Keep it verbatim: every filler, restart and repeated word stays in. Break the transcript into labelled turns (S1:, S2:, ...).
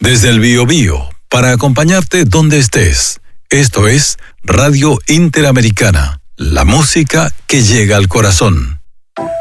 S1: Desde el Biobío, para acompañarte donde estés. Esto es Radio Interamericana, la música que llega al corazón.